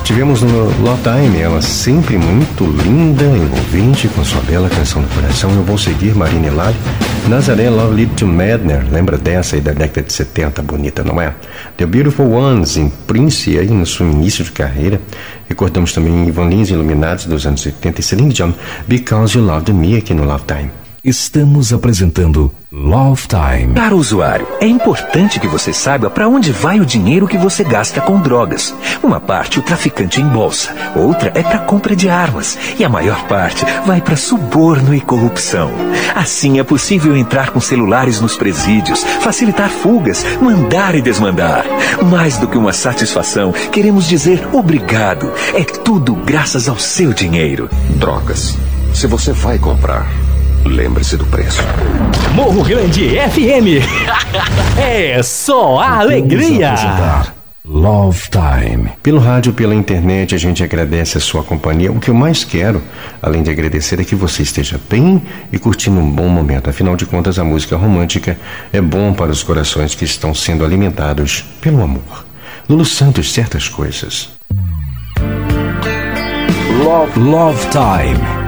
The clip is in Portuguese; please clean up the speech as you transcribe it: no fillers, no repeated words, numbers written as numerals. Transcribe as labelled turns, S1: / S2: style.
S1: Tivemos no Love Time, ela sempre muito linda, envolvente, com sua bela canção do coração. Eu vou seguir, Marina Hilário. Nazaré, Love Lead to Madness, lembra dessa aí da década de 70, bonita, não é? The Beautiful Ones, em Prince, aí no seu início de carreira. Recordamos também Ivan Lins, Iluminados, dos anos 80, e Celine Dion, Because You Loved Me, aqui no Love Time.
S2: Estamos apresentando Love Time.
S3: Para o usuário, é importante que você saiba para onde vai o dinheiro que você gasta com drogas. Uma parte o traficante embolsa, outra é para compra de armas e a maior parte vai para suborno e corrupção. Assim é possível entrar com celulares nos presídios, facilitar fugas, mandar e desmandar. Mais do que uma satisfação, queremos dizer obrigado. É tudo graças ao seu dinheiro.
S4: Drogas. Se você vai comprar, lembre-se do preço.
S5: Morro Grande FM. É só a alegria.
S2: Love Time.
S1: Pelo rádio, pela internet, a gente agradece a sua companhia. O que eu mais quero, além de agradecer, é que você esteja bem e curtindo um bom momento. Afinal de contas, a música romântica é bom para os corações que estão sendo alimentados pelo amor. Lulu Santos, Certas Coisas.
S2: Love Time.